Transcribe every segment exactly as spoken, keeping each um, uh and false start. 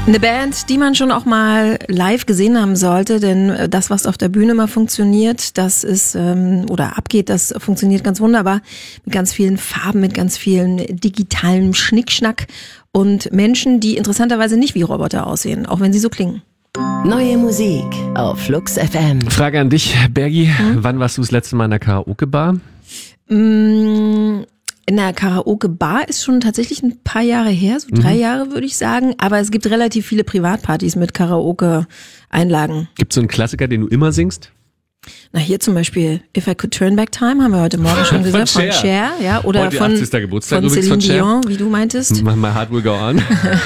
Eine Band, die man schon auch mal live gesehen haben sollte, denn das, was auf der Bühne mal funktioniert, das ist ähm, oder abgeht, das funktioniert ganz wunderbar mit ganz vielen Farben, mit ganz vielen digitalen Schnickschnack und Menschen, die interessanterweise nicht wie Roboter aussehen, auch wenn sie so klingen. Neue Musik auf Flux F M. Frage an dich, Bergi. Hm? Wann warst du das letzte Mal in der Karaoke-Bar? Mmh. In der Karaoke-Bar ist schon tatsächlich ein paar Jahre her, so drei mhm. Jahre würde ich sagen. Aber es gibt relativ viele Privatpartys mit Karaoke-Einlagen. Gibt es so einen Klassiker, den du immer singst? Na, hier zum Beispiel If I Could Turn Back Time, haben wir heute Morgen schon gesagt, von Cher, von Cher ja, oder heute von, Geburtstag von Celine von Dion, wie du meintest. My Heart Will Go On.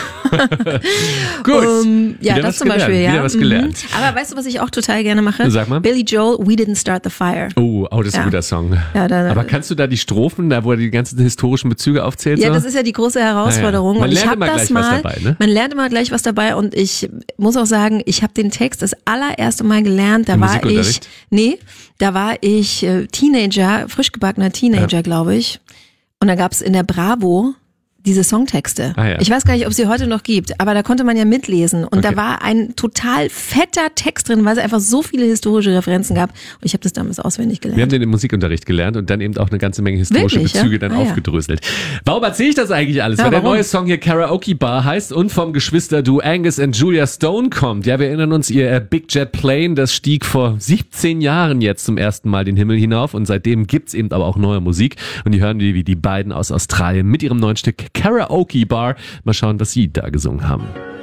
Gut. Um, ja, Wieder das was zum gelernt. Beispiel, ja. Wieder was gelernt. Mhm. Aber weißt du, was ich auch total gerne mache? Sag mal. Billy Joel, We Didn't Start the Fire. Oh, oh das ist ja. ein guter Song. Ja, da, Aber kannst du da die Strophen, da wo er die ganzen historischen Bezüge aufzählt? Ja, so? das ist ja die große Herausforderung. Ah, ja. Man und ich lernt immer das gleich mal, was dabei, ne? Man lernt immer gleich was dabei und ich muss auch sagen, ich habe den Text das allererste Mal gelernt, da Im war ich, nee, da war ich äh, Teenager, frisch gebackener Teenager, ja. glaube ich. Und da gab's in der Bravo diese Songtexte. Ah, ja. Ich weiß gar nicht, ob es sie heute noch gibt, aber da konnte man ja mitlesen. Und okay. da war ein total fetter Text drin, weil es einfach so viele historische Referenzen gab. Und ich habe das damals auswendig gelernt. Wir haben den im Musikunterricht gelernt und dann eben auch eine ganze Menge historische Wirklich, Bezüge ja? dann ah, aufgedröselt. Ja. Warum erzähle ich das eigentlich alles? Ja, Weil der warum? neue Song hier Karaoke Bar heißt und vom Geschwisterduo Angus und Julia Stone kommt. Ja, wir erinnern uns, ihr Big Jet Plane, das stieg vor siebzehn Jahren jetzt zum ersten Mal den Himmel hinauf und seitdem gibt's eben aber auch neue Musik. Und die hören wir, wie die beiden aus Australien mit ihrem neuen Stück Karaoke Bar. Mal schauen, was sie da gesungen haben.